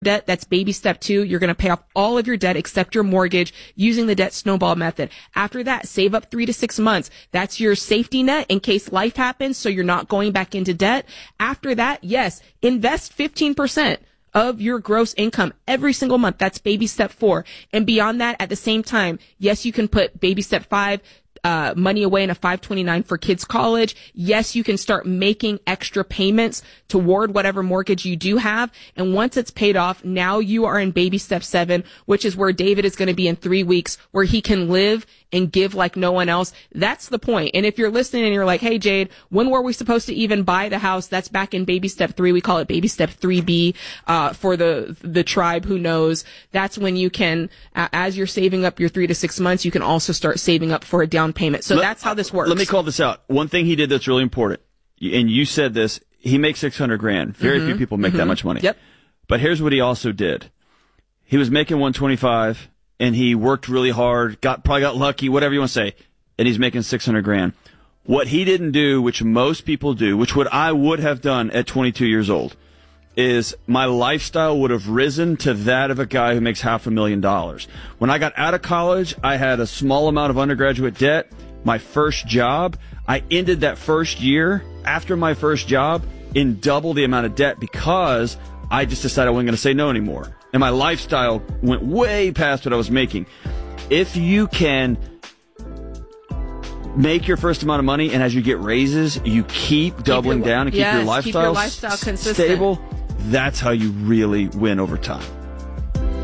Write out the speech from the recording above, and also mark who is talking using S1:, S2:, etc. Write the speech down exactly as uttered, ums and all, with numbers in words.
S1: debt. That's baby step two. You're going to pay off all of your debt except your mortgage using the debt snowball method. After that, save up three to six months. That's your safety net in case life happens, so you're not going back into debt. After that, yes, invest fifteen percent of your gross income every single month. That's baby step four. And beyond that, at the same time, yes, you can put baby step five, uh, money away in a five twenty-nine for kids' college. Yes, you can start making extra payments toward whatever mortgage you do have. And once it's paid off, now you are in baby step seven, which is where David is going to be in three weeks, where he can live and give like no one else. That's the point. And if you're listening and you're like, hey, Jade, when were we supposed to even buy the house? That's back in baby step three. We call it baby step three B, uh, for the, the tribe who knows. That's when you can, uh, as you're saving up your three to six months, you can also start saving up for a down payment. So let, that's how this works.
S2: Let me call this out. One thing he did that's really important, and you said this, he makes six hundred grand. Very mm-hmm. few people make mm-hmm. that much money.
S1: Yep.
S2: But here's what he also did. He was making one twenty-five. And he worked really hard, got probably got lucky, whatever you want to say, and he's making six hundred grand. What he didn't do, which most people do, which what I would have done at twenty-two years old, is my lifestyle would have risen to that of a guy who makes half a million dollars. When I got out of college, I had a small amount of undergraduate debt. My first job, I ended that first year after my first job in double the amount of debt because I just decided I wasn't going to say no anymore. And my lifestyle went way past what I was making. If you can make your first amount of money, and as you get raises, you keep doubling keep your, down and keep
S1: yes,
S2: your lifestyle,
S1: keep your lifestyle consistent.
S2: stable, that's how you really win over time.